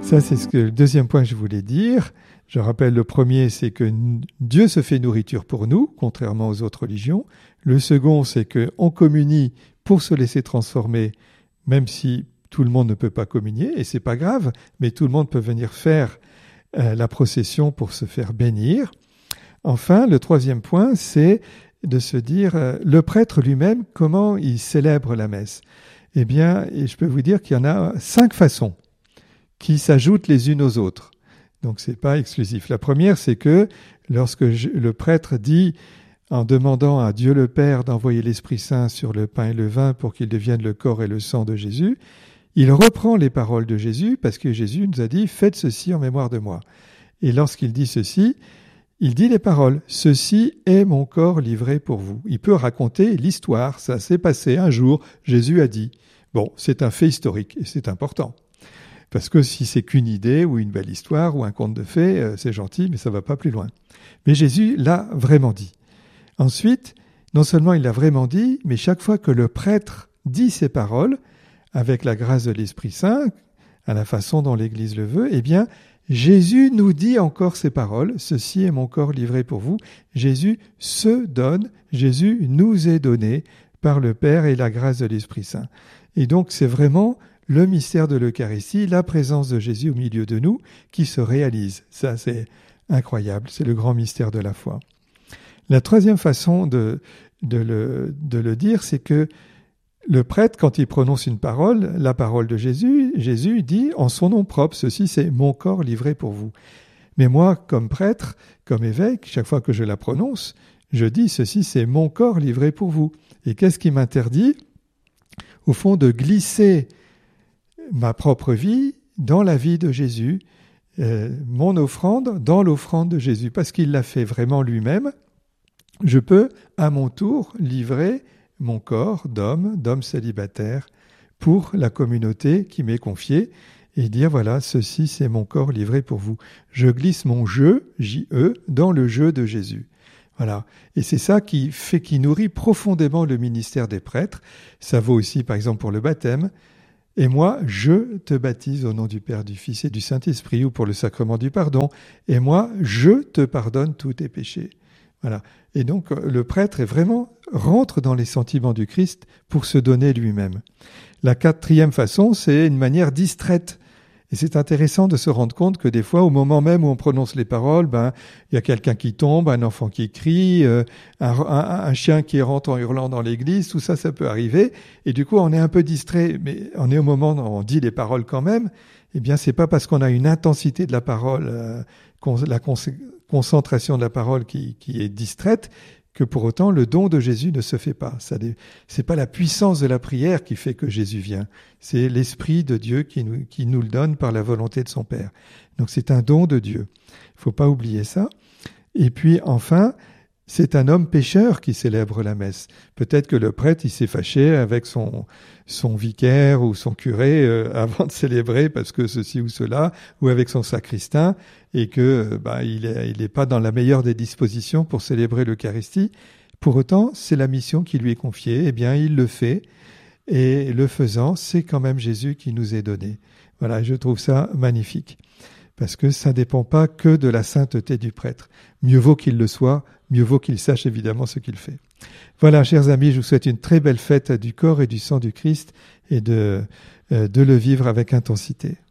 Ça, c'est le deuxième point que je voulais dire. Je rappelle, le premier, c'est que Dieu se fait nourriture pour nous, contrairement aux autres religions. Le second, c'est qu'on communie pour se laisser transformer, même si tout le monde ne peut pas communier, et c'est pas grave, mais tout le monde peut venir faire la procession pour se faire bénir. Enfin, le troisième point, c'est de se dire, le prêtre lui-même, comment il célèbre la messe ? Eh bien, et je peux vous dire qu'il y en a 5 façons qui s'ajoutent les unes aux autres. Donc, c'est pas exclusif. La première, c'est que lorsque le prêtre dit, en demandant à Dieu le Père d'envoyer l'Esprit Saint sur le pain et le vin pour qu'ils deviennent le corps et le sang de Jésus, il reprend les paroles de Jésus parce que Jésus nous a dit « Faites ceci en mémoire de moi ». Et lorsqu'il dit ceci, il dit les paroles « Ceci est mon corps livré pour vous ». Il peut raconter l'histoire, ça s'est passé un jour, Jésus a dit. Bon, c'est un fait historique et c'est important. Parce que si c'est qu'une idée ou une belle histoire ou un conte de fées, c'est gentil, mais ça va pas plus loin. Mais Jésus l'a vraiment dit. Ensuite, non seulement il l'a vraiment dit, mais chaque fois que le prêtre dit ces paroles, avec la grâce de l'Esprit Saint, à la façon dont l'Église le veut, eh bien, Jésus nous dit encore ces paroles, « Ceci est mon corps livré pour vous ». Jésus se donne, Jésus nous est donné par le Père et la grâce de l'Esprit Saint. Et donc, c'est vraiment le mystère de l'Eucharistie, la présence de Jésus au milieu de nous, qui se réalise. Ça, c'est incroyable, c'est le grand mystère de la foi. La troisième façon de le dire, c'est que le prêtre, quand il prononce une parole, la parole de Jésus, Jésus dit en son nom propre, ceci c'est mon corps livré pour vous. Mais moi, comme prêtre, comme évêque, chaque fois que je la prononce, je dis ceci c'est mon corps livré pour vous. Et qu'est-ce qui m'interdit, au fond, de glisser ma propre vie dans la vie de Jésus, mon offrande dans l'offrande de Jésus, parce qu'il l'a fait vraiment lui-même. Je peux, à mon tour, livrer mon corps d'homme célibataire pour la communauté qui m'est confiée et dire voilà, ceci c'est mon corps livré pour vous. Je glisse mon jeu, J-E, dans le jeu de Jésus. Voilà. Et c'est ça qui nourrit profondément le ministère des prêtres. Ça vaut aussi, par exemple, pour le baptême. Et moi, je te baptise au nom du Père, du Fils et du Saint-Esprit, ou pour le sacrement du pardon. Et moi, je te pardonne tous tes péchés. Voilà. Et donc, le prêtre rentre dans les sentiments du Christ pour se donner lui-même. La quatrième façon, c'est une manière distraite. Et c'est intéressant de se rendre compte que des fois, au moment même où on prononce les paroles, il y a quelqu'un qui tombe, un enfant qui crie, un chien qui rentre en hurlant dans l'église, tout ça, ça peut arriver. Et du coup, on est un peu distrait, mais on est au moment où on dit les paroles quand même. Eh bien, c'est pas parce qu'on a une intensité de la parole, la concentration de la parole qui est distraite, que pour autant le don de Jésus ne se fait pas. C'est pas la puissance de la prière qui fait que Jésus vient. C'est l'Esprit de Dieu qui nous le donne par la volonté de son Père. Donc c'est un don de Dieu. Il faut pas oublier ça. Et puis enfin, c'est un homme pécheur qui célèbre la messe. Peut-être que le prêtre, il s'est fâché avec son vicaire ou son curé avant de célébrer parce que ceci ou cela, ou avec son sacristain, et que il est pas dans la meilleure des dispositions pour célébrer l'Eucharistie. Pour autant, c'est la mission qui lui est confiée. Eh bien, il le fait, et le faisant, c'est quand même Jésus qui nous est donné. Voilà, je trouve ça magnifique. Parce que ça ne dépend pas que de la sainteté du prêtre. Mieux vaut qu'il le soit, mieux vaut qu'il sache évidemment ce qu'il fait. Voilà, chers amis, je vous souhaite une très belle fête du corps et du sang du Christ et de le vivre avec intensité.